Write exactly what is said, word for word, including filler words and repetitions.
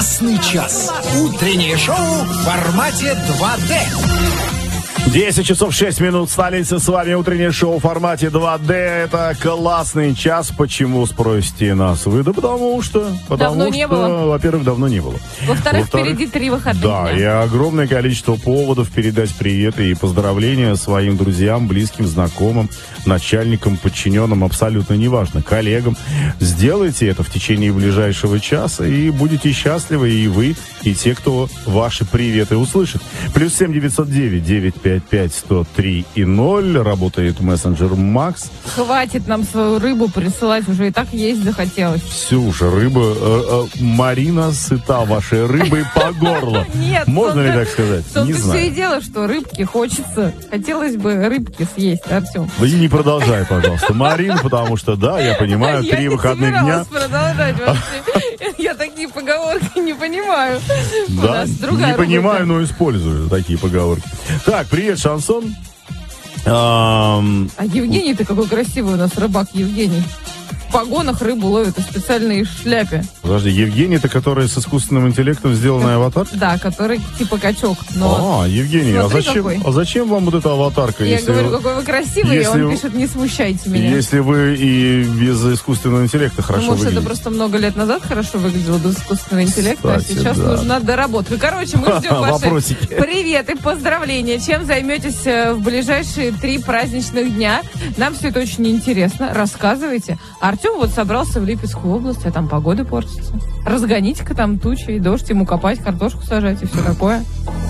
Классный час. Утреннее шоу в формате два дэ. десять часов шесть минут, столица, с вами утреннее шоу в формате два дэ. Это классный час. Почему, спросите нас вы? Да потому что, потому давно что, не было. Во-первых, давно не было. Во-вторых, Во-вторых впереди три выходных Да, дня. и огромное количество поводов передать приветы и поздравления своим друзьям, близким, знакомым, начальникам, подчиненным, абсолютно неважно, коллегам. Сделайте это в течение ближайшего часа, и будете счастливы и вы, и те, кто ваши приветы услышит. Плюс семь девятьсот девять девять пять пять сто три и ноль. Работает мессенджер Макс. Хватит нам свою рыбу присылать, уже и так есть захотелось. Все уже, рыба, э, э, Марина сыта вашей рыбой по горло. Нет. Можно ли так сказать? Не знаю. все и дело, что рыбки хочется. Хотелось бы рыбки съесть, Артем. Да и не продолжай, пожалуйста, Марин, потому что, да, я понимаю, три выходных дня. Я не собиралась продолжать вообще. Я такие поговорки не понимаю. Да, не понимаю, но использую такие поговорки. Так, привет, Шансон. А Евгений-то какой красивый у нас рыбак Евгений. В погонах рыбу ловит и специальной шляпе. Подожди, Евгений-то, который с искусственным интеллектом сделанный аватар? Да, который типа качок. Но... А, Евгений, а зачем, какой. а зачем вам вот эта аватарка? Я если говорю, вы, какой вы красивый, если, и он пишет, не смущайте меня. Если вы и без искусственного интеллекта хорошо ну, может, выглядите. это просто много лет назад хорошо выглядело без искусственного интеллекта, Кстати, а сейчас да. нужна доработка. Короче, мы ждем ваши Вопросики. приветы, поздравления. Чем займетесь в ближайшие три праздничных дня? Нам все это очень интересно. Рассказывайте. Артем вот собрался в Липецкую область, а там погода портится. Разгоните-ка там тучи и дождь, ему копать, картошку сажать и все такое.